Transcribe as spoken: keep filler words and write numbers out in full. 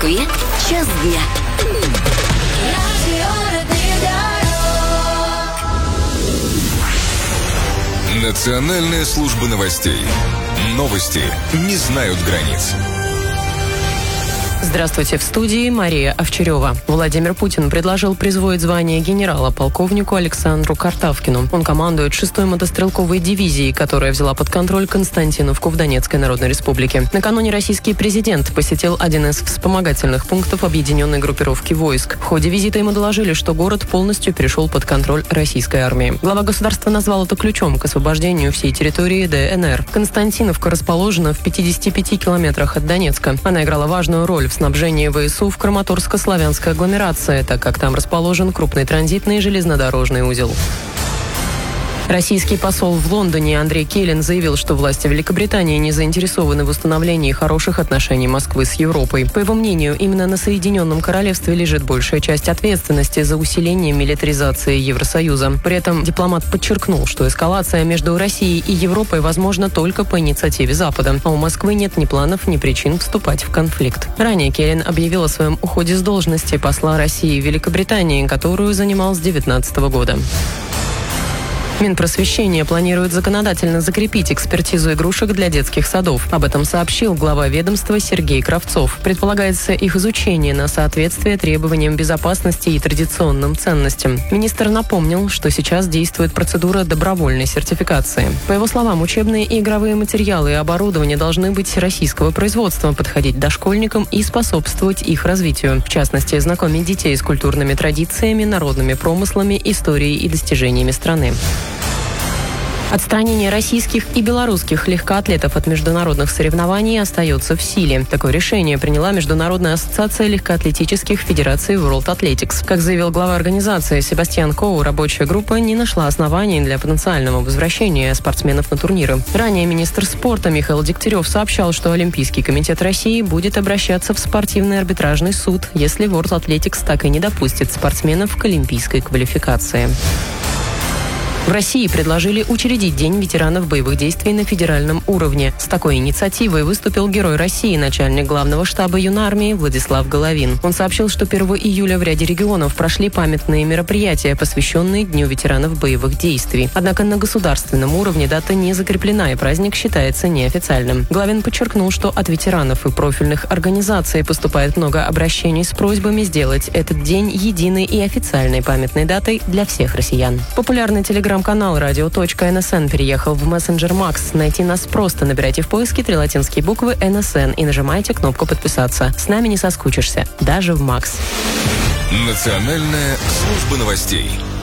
Москве час дня. Национальная служба новостей. Новости не знают границ. Здравствуйте, в студии Мария Овчарева. Владимир Путин предложил присвоить звание генерала полковнику Александру Картавкину. Он командует шестой мотострелковой дивизией, которая взяла под контроль Константиновку в Донецкой Народной Республике. Накануне российский президент посетил один из вспомогательных пунктов объединенной группировки войск. В ходе визита ему доложили, что город полностью перешел под контроль российской армии. Глава государства назвал это ключом к освобождению всей территории ДНР. Константиновка расположена в пятидесяти пяти километрах от Донецка. Она играла важную роль в снабжении ВСУ в Краматорско-славянской агломерации, так как там расположен крупный транзитный железнодорожный узел. Российский посол в Лондоне Андрей Келлин заявил, что власти Великобритании не заинтересованы в установлении хороших отношений Москвы с Европой. По его мнению, именно на Соединенном Королевстве лежит большая часть ответственности за усиление милитаризации Евросоюза. При этом дипломат подчеркнул, что эскалация между Россией и Европой возможна только по инициативе Запада, а у Москвы нет ни планов, ни причин вступать в конфликт. Ранее Келлин объявил о своем уходе с должности посла России в Великобритании, которую занимал с две тысячи девятнадцатого года. Минпросвещение планирует законодательно закрепить экспертизу игрушек для детских садов. Об этом сообщил глава ведомства Сергей Кравцов. Предполагается их изучение на соответствие требованиям безопасности и традиционным ценностям. Министр напомнил, что сейчас действует процедура добровольной сертификации. По его словам, учебные и игровые материалы и оборудование должны быть российского производства, подходить дошкольникам и способствовать их развитию. В частности, знакомить детей с культурными традициями, народными промыслами, историей и достижениями страны. Отстранение российских и белорусских легкоатлетов от международных соревнований остается в силе. Такое решение приняла Международная ассоциация легкоатлетических федераций World Athletics. Как заявил глава организации Себастьян Коу, рабочая группа не нашла оснований для потенциального возвращения спортсменов на турниры. Ранее министр спорта Михаил Дегтярев сообщал, что Олимпийский комитет России будет обращаться в спортивный арбитражный суд, если World Athletics так и не допустит спортсменов к олимпийской квалификации. В России предложили учредить День ветеранов боевых действий на федеральном уровне. С такой инициативой выступил Герой России, начальник главного штаба Юнармии Владислав Головин. Он сообщил, что первого июля в ряде регионов прошли памятные мероприятия, посвященные Дню ветеранов боевых действий. Однако на государственном уровне дата не закреплена, и праздник считается неофициальным. Головин подчеркнул, что от ветеранов и профильных организаций поступает много обращений с просьбами сделать этот день единой и официальной памятной датой для всех россиян. Популярный телеграм Канал радио точка эн эс эн переехал в мессенджер Макс. Найти нас просто. Набирайте в поиске три латинские буквы эн эс эн и нажимайте кнопку «Подписаться». С нами не соскучишься. Даже в Макс. Национальная служба новостей.